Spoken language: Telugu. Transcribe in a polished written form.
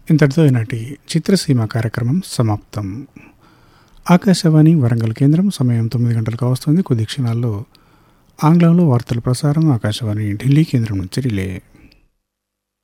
ఇంతటితో ఈనాటి చిత్రసీమ కార్యక్రమం సమాప్తం. ఆకాశవాణి వరంగల్ కేంద్రం. సమయం 9 గంటలకు వస్తుంది. కొద్ది క్షణాల్లో ఆంగ్లంలో వార్తల ప్రసారం ఆకాశవాణి ఢిల్లీ కేంద్రం నుంచి రిలే.